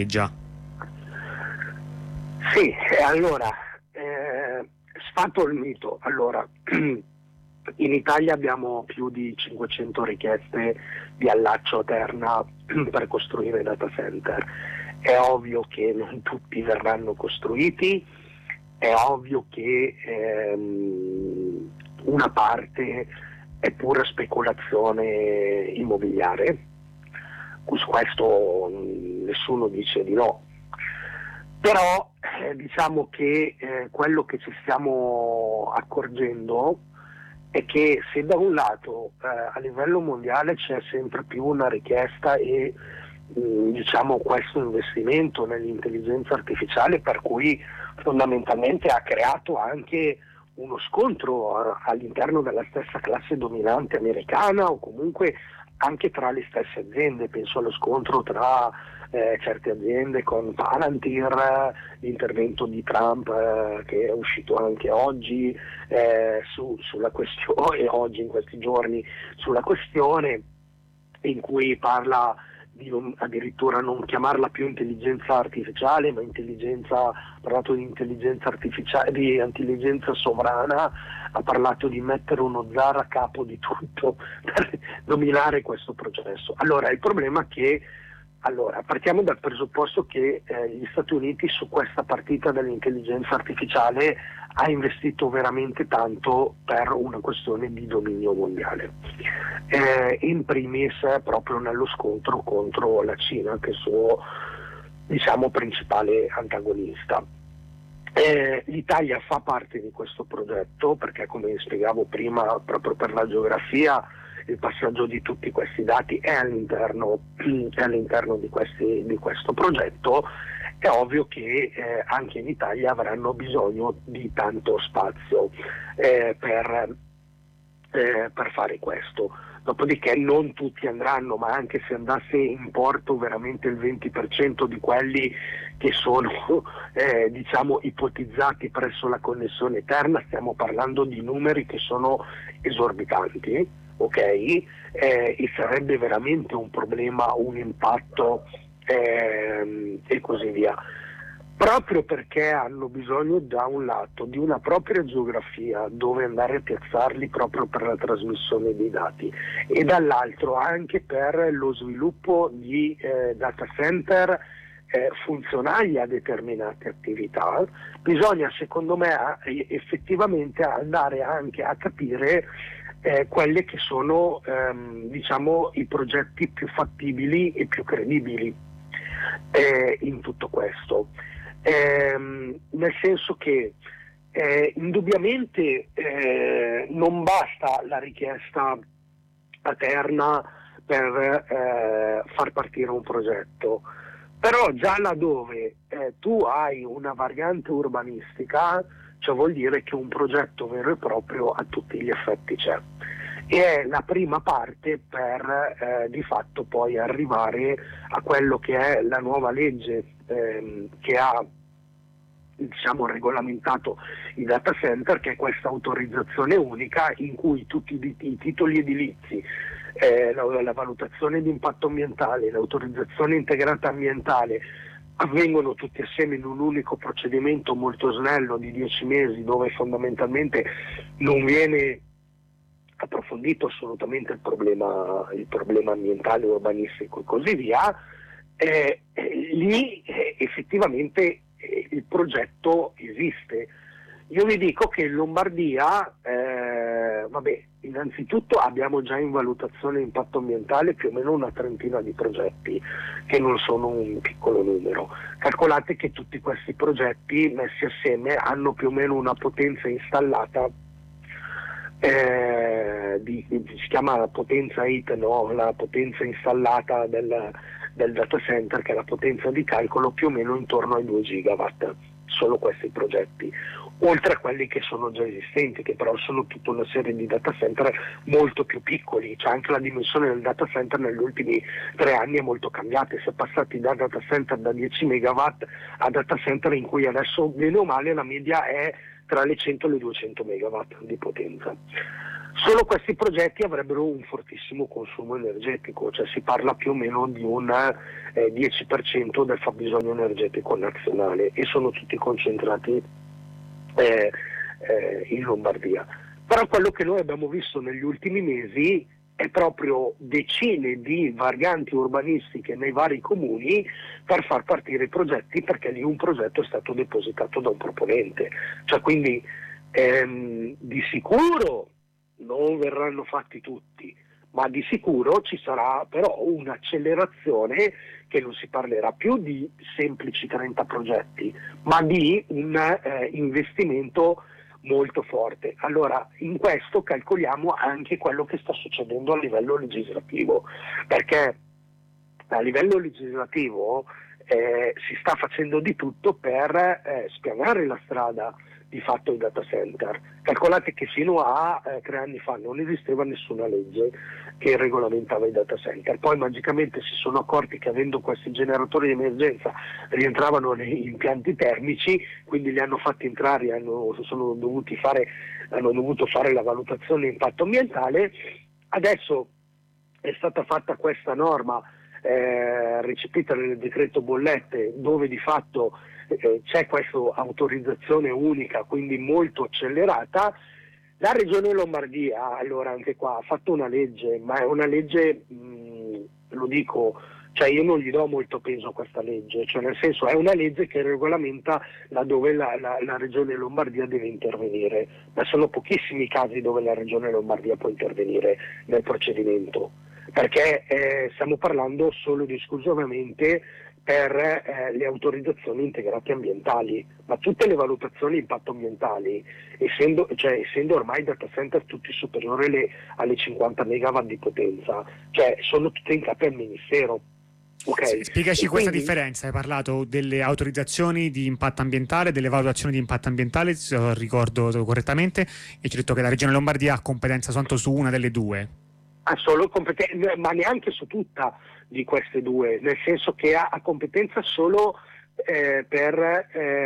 Già. Sì, allora, sfatto il mito. Allora, in Italia abbiamo più di 500 richieste di allaccio a Terna per costruire data center. È ovvio che non tutti verranno costruiti, è ovvio che una parte è pura speculazione immobiliare, su questo nessuno dice di no. Però diciamo che quello che ci stiamo accorgendo è che se da un lato a livello mondiale c'è sempre più una richiesta e diciamo questo investimento nell'intelligenza artificiale, per cui fondamentalmente ha creato anche uno scontro all'interno della stessa classe dominante americana o comunque anche tra le stesse aziende, penso allo scontro tra certe aziende con Palantir, l'intervento di Trump che è uscito anche oggi sulla questione, oggi in questi giorni, sulla questione in cui parla di addirittura non chiamarla più intelligenza artificiale, ma ha parlato di intelligenza artificiale, di intelligenza sovrana, ha parlato di mettere uno zar a capo di tutto per dominare questo processo. Allora, il problema è che partiamo dal presupposto che gli Stati Uniti su questa partita dell'intelligenza artificiale ha investito veramente tanto per una questione di dominio mondiale, in primis proprio nello scontro contro la Cina, che è il suo principale antagonista. L'Italia fa parte di questo progetto perché, come spiegavo prima, proprio per la geografia il passaggio di tutti questi dati è all'interno di questo progetto. È ovvio che anche in Italia avranno bisogno di tanto spazio per fare questo. Dopodiché non tutti andranno, ma anche se andasse in porto veramente il 20% di quelli che sono ipotizzati presso la connessione Terna, stiamo parlando di numeri che sono esorbitanti, ok? E sarebbe veramente un problema, un impatto e così via. Proprio perché hanno bisogno da un lato di una propria geografia dove andare a piazzarli proprio per la trasmissione dei dati e dall'altro anche per lo sviluppo di data center funzionali a determinate attività, bisogna secondo me effettivamente andare anche a capire quelli che sono i progetti più fattibili e più credibili in tutto questo. Nel senso che indubbiamente non basta la richiesta a Terna per far partire un progetto, però già laddove tu hai una variante urbanistica, ciò vuol dire che un progetto vero e proprio a tutti gli effetti c'è. E è la prima parte per di fatto poi arrivare a quello che è la nuova legge che ha regolamentato i data center, che è questa autorizzazione unica in cui tutti i titoli edilizi, la valutazione di impatto ambientale, l'autorizzazione integrata ambientale avvengono tutti assieme in un unico procedimento molto snello di 10 mesi, dove fondamentalmente non viene approfondito assolutamente il problema ambientale, urbanistico e così via. Lì effettivamente il progetto esiste. Io vi dico che in Lombardia, innanzitutto abbiamo già in valutazione impatto ambientale più o meno una trentina di progetti, che non sono un piccolo numero. Calcolate che tutti questi progetti messi assieme hanno più o meno una potenza installata si chiama la potenza IT, no? La potenza installata del data center, che è la potenza di calcolo più o meno intorno ai 2 gigawatt, solo questi progetti, oltre a quelli che sono già esistenti, che però sono tutta una serie di data center molto più piccoli. Cioè anche la dimensione del data center negli ultimi 3 anni è molto cambiata, si è passati da data center da 10 megawatt a data center in cui adesso bene o male la media è tra le 100 e le 200 megawatt di potenza. Solo questi progetti avrebbero un fortissimo consumo energetico, cioè si parla più o meno di un 10% del fabbisogno energetico nazionale, e sono tutti concentrati in Lombardia. Però quello che noi abbiamo visto negli ultimi mesi è proprio decine di varianti urbanistiche nei vari comuni per far partire i progetti, perché lì un progetto è stato depositato da un proponente. Cioè, quindi di sicuro non verranno fatti tutti, ma di sicuro ci sarà però un'accelerazione, che non si parlerà più di semplici 30 progetti, ma di un investimento molto forte. Allora, in questo calcoliamo anche quello che sta succedendo a livello legislativo, perché a livello legislativo si sta facendo di tutto per spianare la strada di fatto ai data center. Calcolate che fino a 3 anni fa non esisteva nessuna legge che regolamentava i data center, poi magicamente si sono accorti che avendo questi generatori di emergenza rientravano negli impianti termici, quindi li hanno fatti entrare e hanno dovuto fare la valutazione di impatto ambientale. Adesso è stata fatta questa norma recepita nel decreto bollette, dove di fatto c'è questa autorizzazione unica, quindi molto accelerata. La Regione Lombardia, allora anche qua, ha fatto una legge, ma è una legge, lo dico, cioè io non gli do molto peso a questa legge, cioè nel senso è una legge che regolamenta laddove la Regione Lombardia deve intervenire, ma sono pochissimi i casi dove la Regione Lombardia può intervenire nel procedimento, perché stiamo parlando solo ed esclusivamente per le autorizzazioni integrate ambientali, ma tutte le valutazioni di impatto ambientali, essendo ormai data center tutti superiori alle 50 megawatt di potenza, cioè sono tutte in capo al Ministero. Okay. Spiegaci questa differenza. Hai parlato delle autorizzazioni di impatto ambientale, delle valutazioni di impatto ambientale, se ricordo correttamente, e ci hai detto che la Regione Lombardia ha competenza soltanto su una delle due. Ha solo competenza, ma neanche su tutta di queste due, nel senso che ha competenza solo per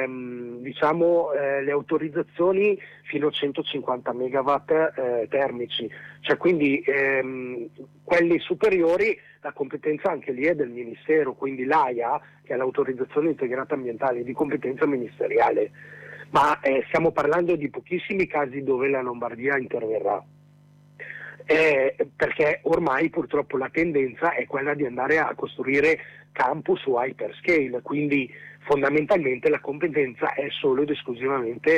le autorizzazioni fino a 150 megawatt termici, cioè quindi quelli superiori la competenza anche lì è del Ministero, quindi l'AIA, che è l'autorizzazione integrata ambientale, è di competenza ministeriale, ma stiamo parlando di pochissimi casi dove la Lombardia interverrà. Perché ormai purtroppo la tendenza è quella di andare a costruire campus su hyperscale, quindi fondamentalmente la competenza è solo ed esclusivamente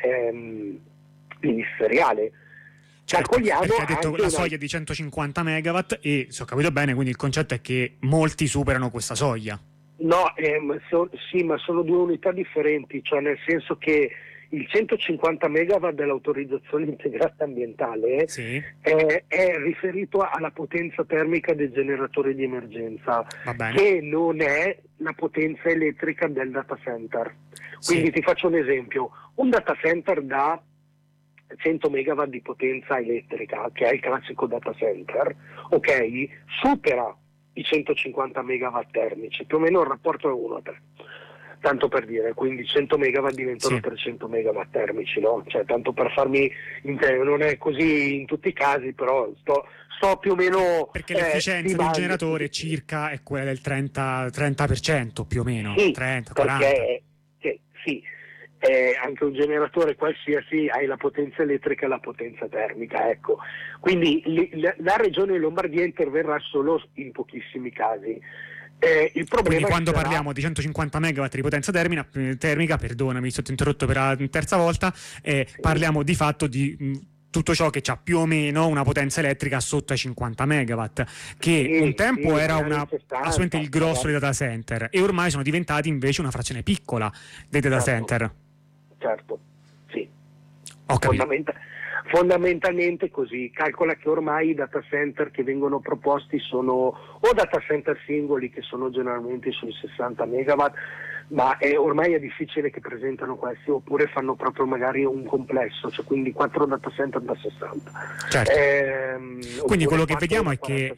ministeriale. Certo, perché hai detto la soglia di 150 megawatt e, se ho capito bene, quindi il concetto è che molti superano questa soglia. No, sì, ma sono due unità differenti, cioè nel senso che il 150 megawatt dell'autorizzazione integrata ambientale sì, è riferito alla potenza termica del generatore di emergenza, che non è la potenza elettrica del data center. Quindi sì, ti faccio un esempio: un data center da 100 megawatt di potenza elettrica, che è il classico data center, ok, supera i 150 megawatt termici, più o meno il rapporto è 1:3. Tanto per dire, quindi 100 megawatt diventano 300 megawatt termici, no? Cioè, tanto per farmi intendere, non è così in tutti i casi, però sto più o meno... Perché l'efficienza del generatore circa è quella del 30% più o meno, sì, 30, 40. Perché, sì, anche un generatore qualsiasi hai la potenza elettrica e la potenza termica, ecco. Quindi la Regione Lombardia interverrà solo in pochissimi casi. Il problema quindi quando parliamo di 150 megawatt di potenza termica, perdonami, mi sono interrotto per la terza volta, parliamo di fatto di tutto ciò che ha più o meno una potenza elettrica sotto ai 50 megawatt, che un tempo era assolutamente il grosso dei data center, e ormai sono diventati invece una frazione piccola dei data center. Certo, sì. Ho capito. Fondamentalmente così. Calcola che ormai i data center che vengono proposti sono o data center singoli, che sono generalmente sui 60 megawatt, ma ormai è difficile che presentano questi, oppure fanno proprio magari un complesso, cioè quindi 4 data center da 60. Certo. Quindi quello che vediamo è che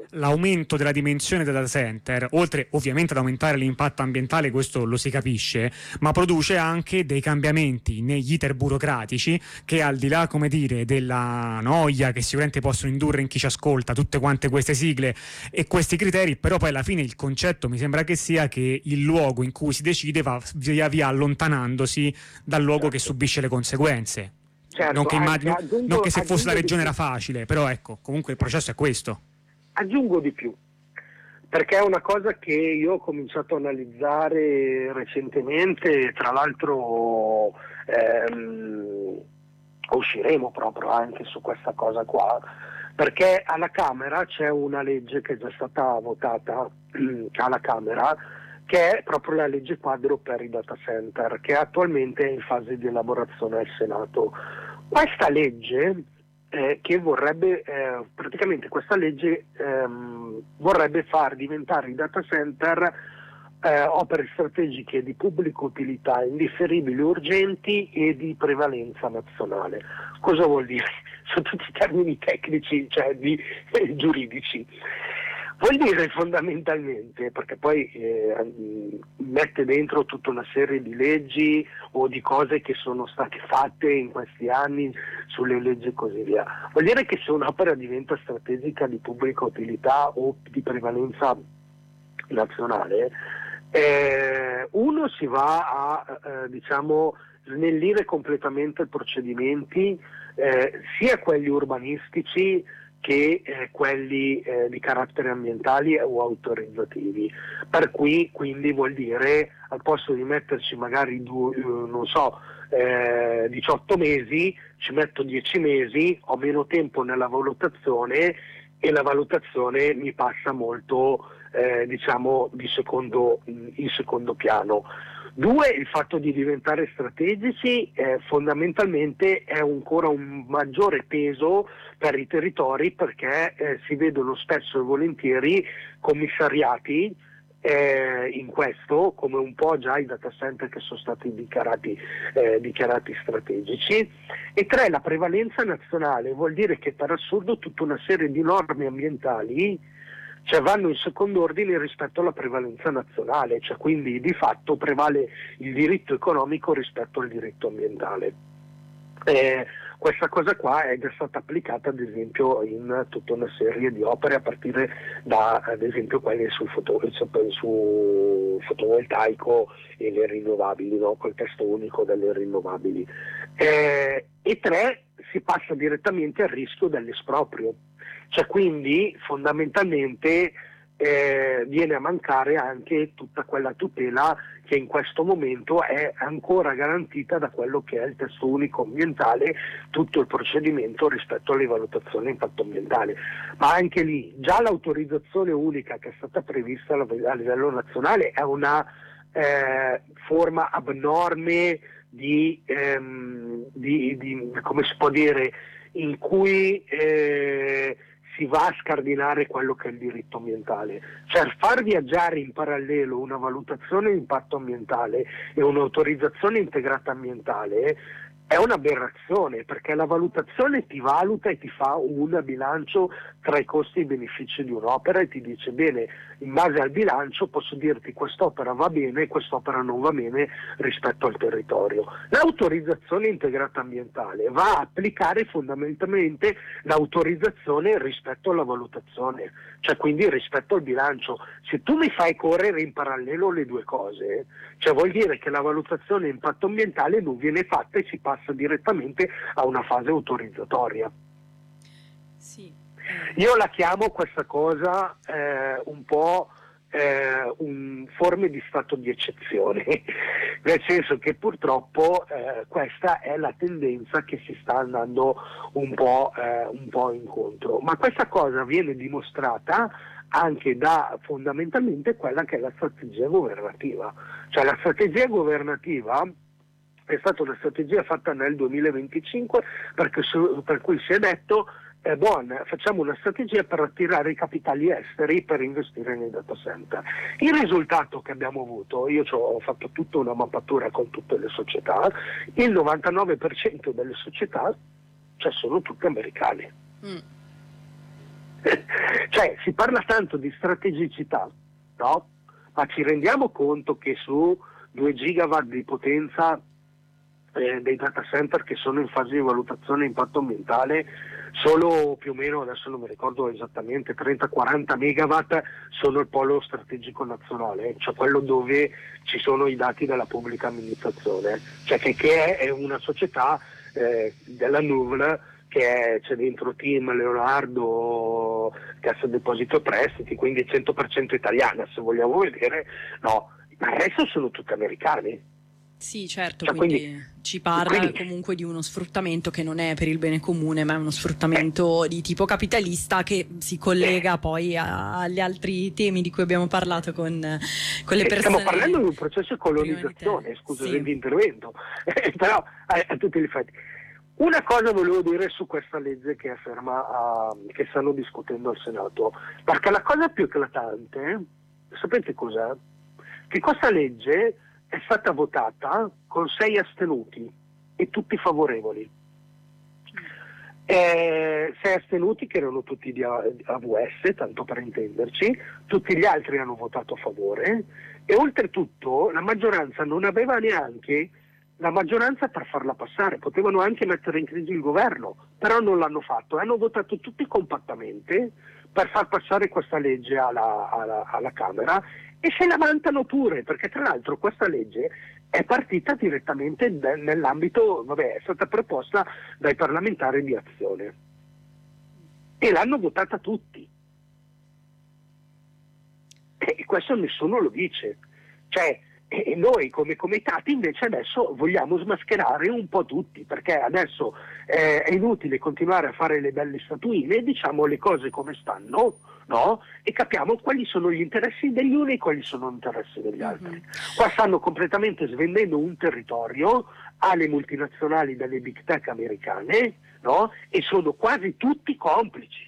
l'aumento della dimensione del data center, oltre ovviamente ad aumentare l'impatto ambientale, questo lo si capisce, ma produce anche dei cambiamenti negli iter burocratici che, al di là, come dire, della noia che sicuramente possono indurre in chi ci ascolta tutte quante queste sigle e questi criteri, però poi alla fine il concetto mi sembra che sia che il luogo in cui si decide va via via allontanandosi dal luogo che subisce le conseguenze. Certo, Non che immagino, non che se fosse la regione era più. facile, però ecco, comunque il processo è questo. Aggiungo di più, perché è una cosa che io ho cominciato a analizzare recentemente, tra l'altro usciremo proprio anche su questa cosa qua, perché alla Camera c'è una legge che è già stata votata alla Camera, che è proprio la legge quadro per i data center, che attualmente è in fase di elaborazione al Senato. Questa legge che vorrebbe, praticamente questa legge vorrebbe far diventare i data center opere strategiche di pubblica utilità, indifferibili, urgenti e di prevalenza nazionale. Cosa vuol dire? Sono tutti termini tecnici, cioè giuridici. Vuol dire fondamentalmente, perché poi mette dentro tutta una serie di leggi o di cose che sono state fatte in questi anni sulle leggi e così via. Vuol dire che se un'opera diventa strategica di pubblica utilità o di prevalenza nazionale, uno si va a snellire completamente i procedimenti, sia quelli urbanistici che quelli di carattere ambientali o autorizzativi, per cui quindi vuol dire, al posto di metterci magari 18 mesi, ci metto 10 mesi, ho meno tempo nella valutazione e la valutazione mi passa molto in secondo piano. Due, il fatto di diventare strategici fondamentalmente è ancora un maggiore peso per i territori, perché si vedono spesso e volentieri commissariati in questo, come un po' già i data center che sono stati dichiarati strategici. E tre, la prevalenza nazionale vuol dire che per assurdo tutta una serie di norme ambientali vanno in secondo ordine rispetto alla prevalenza nazionale, quindi di fatto prevale il diritto economico rispetto al diritto ambientale. Questa cosa qua è già stata applicata ad esempio in tutta una serie di opere, a partire da ad esempio quelle sul fotovoltaico e le rinnovabili, no? Col testo unico delle rinnovabili. E tre, si passa direttamente al rischio dell'esproprio. Quindi fondamentalmente viene a mancare anche tutta quella tutela che in questo momento è ancora garantita da quello che è il testo unico ambientale, tutto il procedimento rispetto alle valutazioni di impatto ambientale. Ma anche lì, già l'autorizzazione unica che è stata prevista a livello nazionale è una forma abnorme di come si può dire, in cui si va a scardinare quello che è il diritto ambientale. Far viaggiare in parallelo una valutazione di impatto ambientale e un'autorizzazione integrata ambientale è un'aberrazione, perché la valutazione ti valuta e ti fa un bilancio tra i costi e i benefici di un'opera e ti dice: bene, in base al bilancio posso dirti quest'opera va bene e quest'opera non va bene rispetto al territorio. L'autorizzazione integrata ambientale va a applicare fondamentalmente l'autorizzazione rispetto alla valutazione, quindi rispetto al bilancio. Se tu mi fai correre in parallelo le due cose, vuol dire che la valutazione di impatto ambientale non viene fatta e si passa direttamente a una fase autorizzatoria. Sì. Io la chiamo questa cosa un po' forme di stato di eccezione, nel senso che purtroppo questa è la tendenza che si sta andando un po' incontro, ma questa cosa viene dimostrata anche da fondamentalmente quella che è la strategia governativa. La strategia governativa è stata una strategia fatta nel 2025 per cui si è detto facciamo una strategia per attirare i capitali esteri per investire nei data center. Il risultato che abbiamo avuto, io ho fatto tutta una mappatura con tutte le società, il 99% delle società sono tutte americane. Cioè, si parla tanto di strategicità, no? Ma ci rendiamo conto che su 2 gigawatt di potenza dei data center che sono in fase di valutazione impatto ambientale, solo più o meno, adesso non mi ricordo esattamente, 30-40 megawatt sono il polo strategico nazionale, cioè quello dove ci sono i dati della pubblica amministrazione, cioè che è una società della NUVL c'è dentro Team, Leonardo, Cassa Deposito e Prestiti, quindi è 100% italiana se vogliamo vedere, no, ma il resto sono tutti americani. Sì, certo, Cioè, quindi ci parla quindi- comunque di uno sfruttamento che non è per il bene comune, ma è uno sfruttamento di tipo capitalista che si collega poi agli altri temi di cui abbiamo parlato con le persone. Stiamo parlando di un processo di colonizzazione, prioritarie. scusa Sì. l'intervento, però a tutti gli effetti. Una cosa volevo dire su questa legge che è ferma, che stanno discutendo al Senato, perché la cosa più eclatante, sapete cos'è? Che questa legge è stata votata con 6 astenuti e tutti favorevoli. 6 astenuti che erano tutti di AVS, tanto per intenderci, tutti gli altri hanno votato a favore e oltretutto la maggioranza non aveva neanche la maggioranza per farla passare, potevano anche mettere in crisi il governo, però non l'hanno fatto, hanno votato tutti compattamente per far passare questa legge alla Camera e se la vantano pure, perché tra l'altro questa legge è partita direttamente nell'ambito, è stata proposta dai parlamentari di Azione e l'hanno votata tutti. E questo nessuno lo dice. Cioè, e noi come comitati invece adesso vogliamo smascherare un po' tutti, perché adesso è inutile continuare a fare le belle statuine, diciamo le cose come stanno, no? E capiamo quali sono gli interessi degli uni e quali sono gli interessi degli altri. Qua stanno completamente svendendo un territorio alle multinazionali dalle big tech americane, no? E sono quasi tutti complici.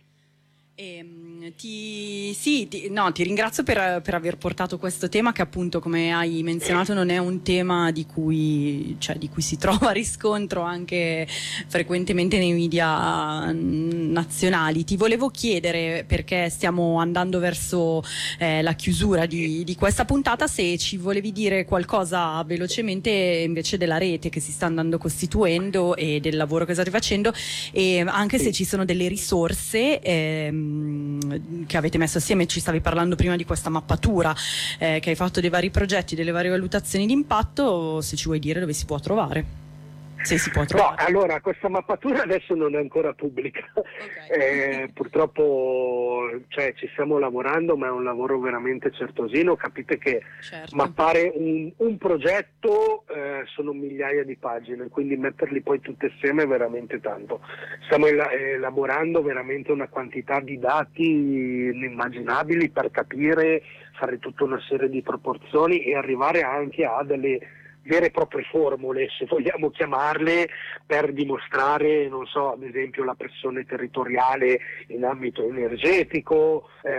Ti ringrazio per aver portato questo tema che appunto, come hai menzionato, non è un tema di cui si trova riscontro anche frequentemente nei media nazionali. Ti volevo chiedere, perché stiamo andando verso la chiusura di questa puntata, se ci volevi dire qualcosa velocemente invece della rete che si sta andando costituendo e del lavoro che state facendo, e anche se ci sono delle risorse che avete messo assieme. Ci stavi parlando prima di questa mappatura che hai fatto dei vari progetti, delle varie valutazioni di impatto, se ci vuoi dire dove si può trovare, se si può trovare. No, allora questa mappatura adesso non è ancora pubblica. Okay. Purtroppo ci stiamo lavorando, ma è un lavoro veramente certosino. Capite che Certo. mappare un progetto sono migliaia di pagine, quindi metterli poi tutti assieme è veramente tanto. Stiamo elaborando veramente una quantità di dati inimmaginabili per capire, fare tutta una serie di proporzioni e arrivare anche a delle vere e proprie formule, se vogliamo chiamarle, per dimostrare, non so, ad esempio la pressione territoriale in ambito energetico,